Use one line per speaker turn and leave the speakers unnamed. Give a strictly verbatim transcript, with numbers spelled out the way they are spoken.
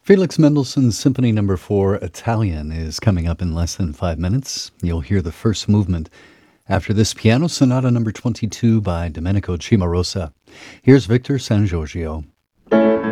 Felix Mendelssohn's Symphony Number four, Italian, is coming up in less than five minutes. You'll hear the first movement. After this, Piano Sonata Number twenty-two by Domenico Cimarosa. Here's Victor San Giorgio.